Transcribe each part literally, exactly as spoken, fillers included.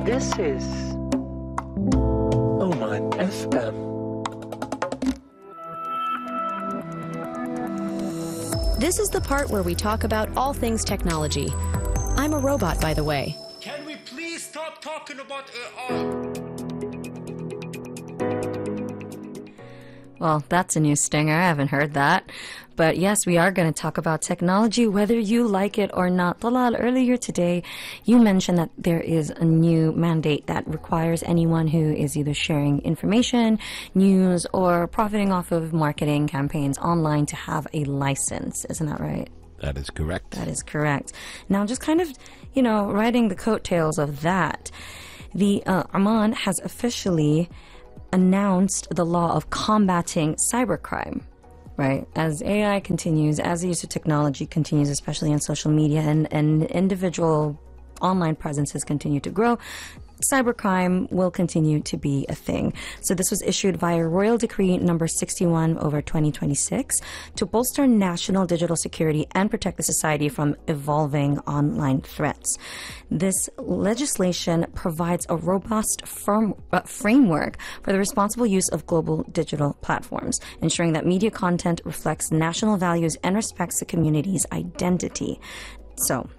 This is Oman F M. This is the part where we talk about all things technology. I'm a robot, by the way. Can we please stop talking about A I? Well, that's a new stinger. I haven't heard that. But yes, we are going to talk about technology, whether you like it or not. Talal, earlier today, you mentioned that there is a new mandate that requires anyone who is either sharing information, news, or profiting off of marketing campaigns online to have a license. Isn't that right? That is correct. That is correct. Now, just kind of, you know, riding the coattails of that, the uh, Oman has officially announced the law of combating cybercrime, right? As A I continues, as the use of technology continues, especially on social media, and, and individual online presences continue to grow, cybercrime will continue to be a thing. So this was issued via Royal Decree number sixty-one over twenty twenty-six to bolster national digital security and protect the society from evolving online threats. This legislation provides a robust firm, uh, framework for the responsible use of global digital platforms, ensuring that media content reflects national values and respects the community's identity. So,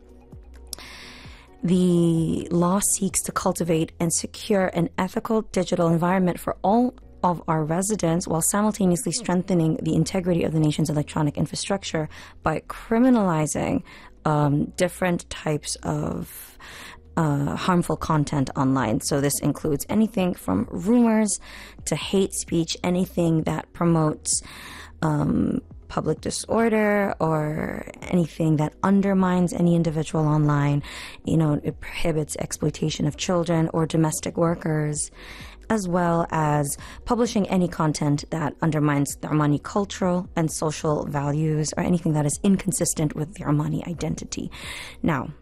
the law seeks to cultivate and secure an ethical digital environment for all of our residents while simultaneously strengthening the integrity of the nation's electronic infrastructure by criminalizing um, different types of uh, harmful content online. So this includes anything from rumors to hate speech, anything that promotes um, public disorder or anything that undermines any individual online. You know, it prohibits exploitation of children or domestic workers, as well as publishing any content that undermines the Omani cultural and social values or anything that is inconsistent with the Omani identity. Now,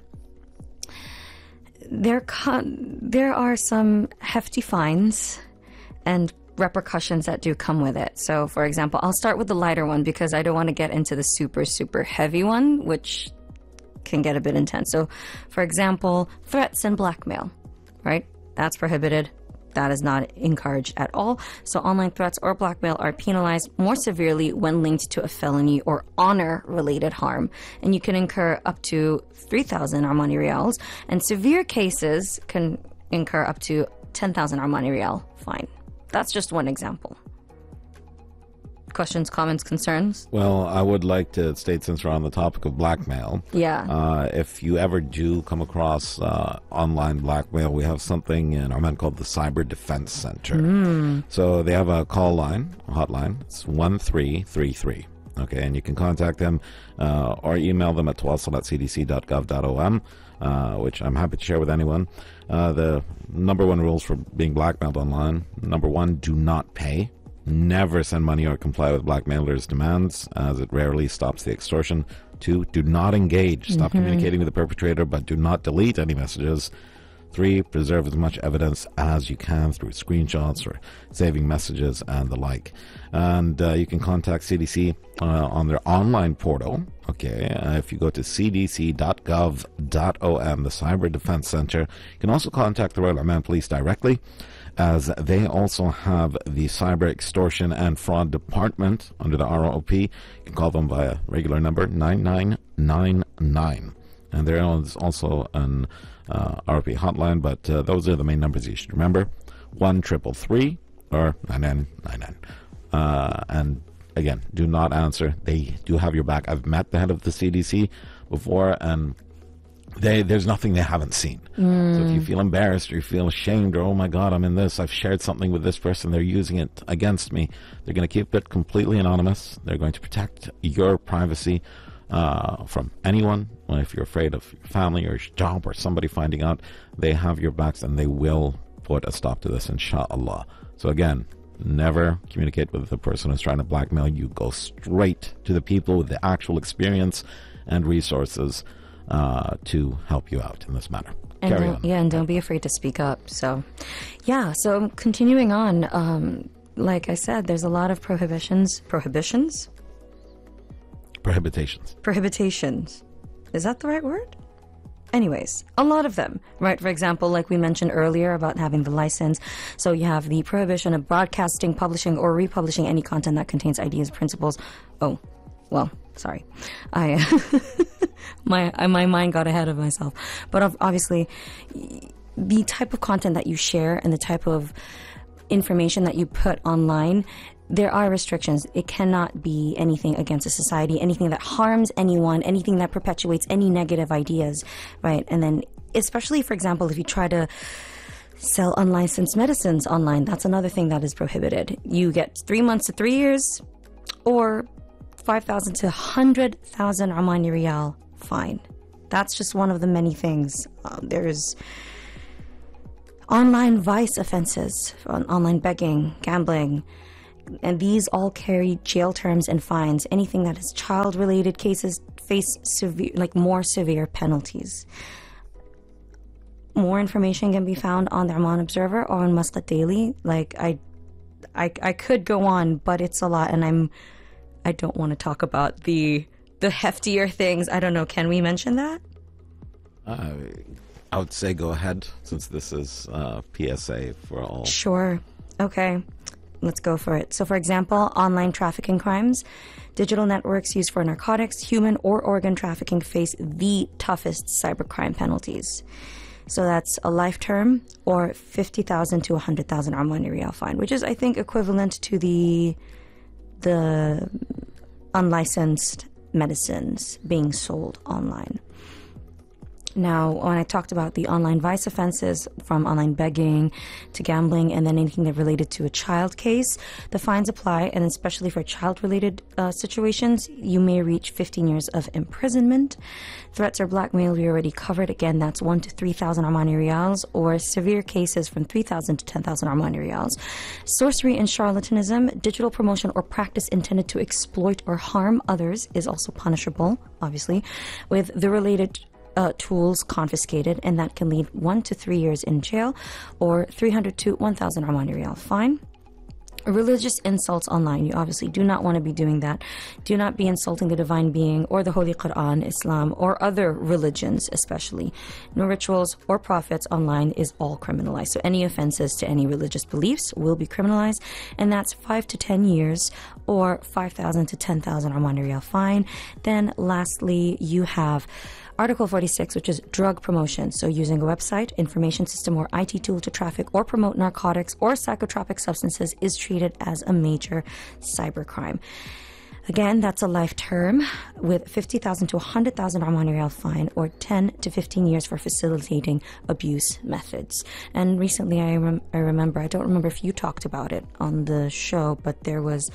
there, con- there are some hefty fines and repercussions that do come with it. So, for example, I'll start with the lighter one because I don't want to get into the super, super heavy one, which can get a bit intense. So, for example, threats and blackmail, right? That's prohibited. That is not encouraged at all. So online threats or blackmail are penalized more severely when linked to a felony or honor-related harm. And you can incur up to three thousand Omani Rials. And severe cases can incur up to ten thousand Omani Rial fine. That's just one example. Questions, comments, concerns? Well, I would like to state, since we're on the topic of blackmail, Yeah. uh, if you ever do come across uh, online blackmail, we have something in Oman called the Cyber Defense Center. Mm. So they have a call line, a hotline. It's one three three three. Okay, and you can contact them uh, or email them at twasil at c d c dot gov dot o m, uh, which I'm happy to share with anyone. Uh, the number one rules for being blackmailed online: number one, do not pay. Never send money or comply with blackmailers' demands, as it rarely stops the extortion. Two, do not engage. Stop Mm-hmm. communicating with the perpetrator, but do not delete any messages. Three, preserve as much evidence as you can through screenshots or saving messages and the like. And uh, you can contact C D C uh, on their online portal. Okay, uh, if you go to c d c dot gov dot o m, the Cyber Defense Center, you can also contact the Royal Oman Police directly, as they also have the Cyber Extortion and Fraud Department under the R O P. You can call them via regular number nine nine nine nine. And there is also an uh, R O P hotline, but uh, those are the main numbers you should remember: one triple three or nine nine nine nine. Uh, and again, do not answer. They do have your back. I've met the head of the C D C before, and they there's nothing they haven't seen. Mm. So if you feel embarrassed or you feel ashamed, or oh my God, I'm in this, I've shared something with this person, they're using it against me, they're going to keep it completely anonymous. They're going to protect your privacy uh, from anyone. Well, if you're afraid of your family or your job or somebody finding out, they have your backs and they will put a stop to this, inshallah. So again, never communicate with the person who's trying to blackmail you. Go straight to the people with the actual experience and resources uh, to help you out in this matter. And Carry don't, on. Yeah, and don't be afraid to speak up. So, yeah, so continuing on, um, like I said, there's a lot of prohibitions. Anyways, a lot of them, right? For example, like we mentioned earlier about having the license. So you have the prohibition of broadcasting, publishing, or republishing any content that contains ideas, principles. Oh, well, sorry. I my my mind got ahead of myself. But obviously, the type of content that you share and the type of information that you put online, there are restrictions. It cannot be anything against a society, anything that harms anyone, anything that perpetuates any negative ideas, right? And then, especially, for example, if you try to sell unlicensed medicines online, that's another thing that is prohibited. You get three months to three years or five thousand to one hundred thousand Omani Riyal fine. That's just one of the many things. Uh, there's online vice offenses, online begging, gambling, and these all carry jail terms and fines. Anything that is child-related cases face severe, like more severe penalties. More information can be found on the Oman Observer or on Muscat Daily. Like I, I, I could go on, but it's a lot, and I'm, I don't want to talk about the the heftier things. I don't know. Can we mention that? Uh, I would say go ahead, since this is uh, P S A for all. Sure. Okay. Let's go for it. So, for example, online trafficking crimes, digital networks used for narcotics, human or organ trafficking face the toughest cybercrime penalties. So that's a life term or fifty thousand to one hundred thousand Omani Riyal fine, which is, I think, equivalent to the the unlicensed medicines being sold online. Now, when I talked about the online vice offenses, from online begging to gambling, and then anything that related to a child case, the fines apply, and especially for child-related uh, situations, you may reach fifteen years of imprisonment. Threats or blackmail, we already covered. Again, that's one to three thousand Omani Riyals, or severe cases from three thousand to ten thousand Omani Riyals. Sorcery and charlatanism, digital promotion or practice intended to exploit or harm others, is also punishable, obviously, with the related Uh, tools confiscated, and that can lead one to three years in jail or three hundred to one thousand Omani Riyal fine. Religious insults online, you obviously do not want to be doing that. Do not be insulting the divine being or the Holy Quran, Islam, or other religions especially. No rituals or prophets online is all criminalized. So any offenses to any religious beliefs will be criminalized, and that's five to ten years or five thousand to ten thousand Omani Riyal fine. Then lastly, you have Article forty-six, which is drug promotion. So using a website, information system, or I T tool to traffic or promote narcotics or psychotropic substances is treated as a major cybercrime. Again, that's a life term with fifty thousand to one hundred thousand Omani Riyal fine or ten to fifteen years for facilitating abuse methods. And recently, I, rem- I remember, I don't remember if you talked about it on the show, but there was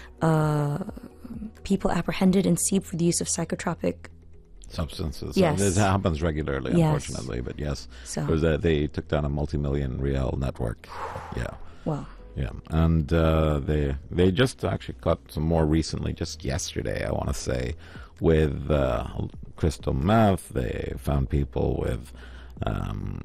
uh, people apprehended and seized for the use of psychotropic substances. Yes. It happens regularly, Yes. unfortunately, but yes. So. Because they, they took down a multi-million Riyal network. Yeah. Well. Yeah. And uh, they they just actually caught some more recently, just yesterday, I want to say, with uh, crystal meth. They found people with um,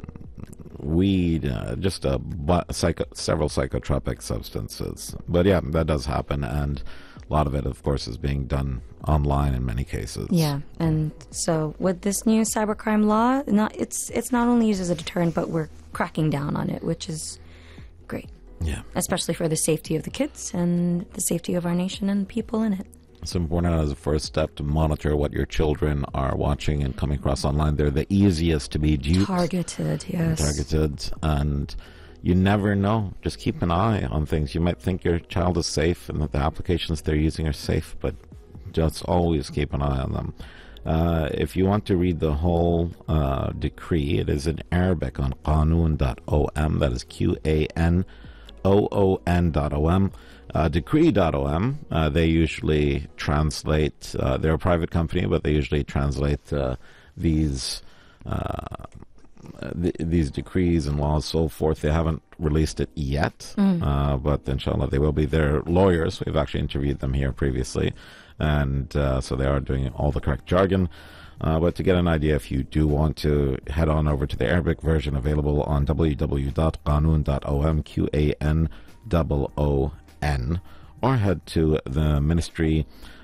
weed, uh, just a bu- psycho- several psychotropic substances. But yeah, that does happen, and a lot of it, of course, is being done online in many cases. Yeah, and so with this new cybercrime law, not it's it's not only used as a deterrent, but we're cracking down on it, which is great. Yeah. Especially for the safety of the kids and the safety of our nation and people in it. It's important as a first step to monitor what your children are watching and coming across online. They're the easiest to be duped. Targeted, yes. Targeted, and you never know. Just keep an eye on things. You might think your child is safe and that the applications they're using are safe, but just always keep an eye on them. Uh, if you want to read the whole uh, decree, it is in Arabic on qanoon dot o m. That is Q A N O O N dot O M. Uh, decree dot O M, uh, they usually translate, uh, they're a private company, but they usually translate uh, these uh, th- these decrees and laws, so forth. They haven't released it yet, mm. uh, but inshallah they will be. They're lawyers. We've actually interviewed them here previously, and uh, so they are doing all the correct jargon. Uh, but to get an idea, if you do want to head on over to the Arabic version, available on w w w dot qanoon dot o m, Q A N O O N, or head to the Ministry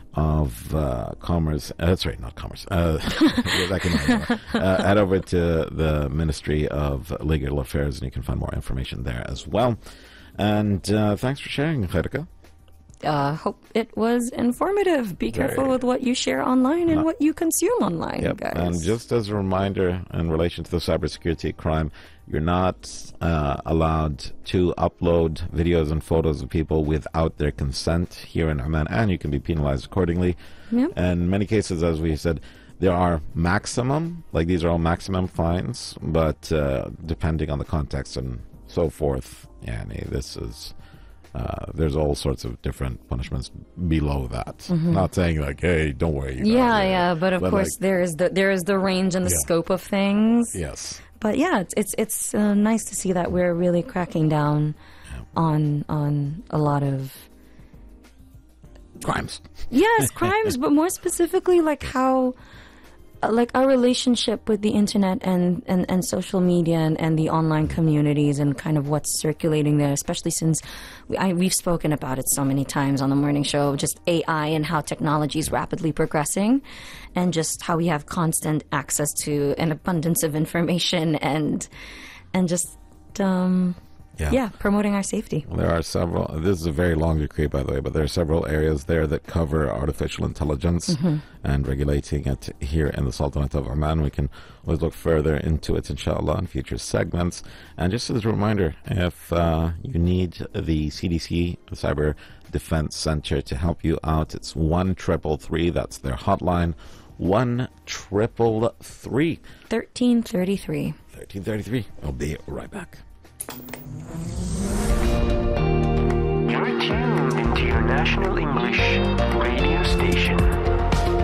of uh, Commerce. Uh, that's right, not Commerce. Uh, uh, head over to the Ministry of Legal Affairs, and you can find more information there as well. And uh, thanks for sharing, Khairika. Uh, hope it was informative. Be Very. careful with what you share online and No. what you consume online, Yep. guys. And just as a reminder in relation to the cybersecurity crime, you're not uh, allowed to upload videos and photos of people without their consent here in Oman, and you can be penalized accordingly. Yep. And in many cases, as we said, there are maximum, like these are all maximum fines, but uh, depending on the context and so forth, yeah, this is... Uh, there's all sorts of different punishments below that. Mm-hmm. Not saying like, hey, don't worry. You know, yeah, yeah, but of but course like, there is the there is the range and the Yeah. scope of things. yes. But yeah, it's it's it's uh, nice to see that we're really cracking down on on a lot of Crimes. yes crimes, but more specifically like how. Uh, like our relationship with the internet and, and, and social media and, and the online communities and kind of what's circulating there, especially since we, I, we've spoken about it so many times on the morning show, just A I and how technology is rapidly progressing and just how we have constant access to an abundance of information and and just um, Yeah. yeah, promoting our safety. There are several, this is a very long decree, by the way, but there are several areas there that cover artificial intelligence Mm-hmm. and regulating it here in the Sultanate of Oman. We can always look further into it, inshallah, in future segments. And just as a reminder, if uh, you need the C D C Cyber Defense Center to help you out, it's one triple three, that's their hotline, one triple three. thirteen thirty-three. thirteen thirty-three. I'll be right back. You're tuned into your National English Radio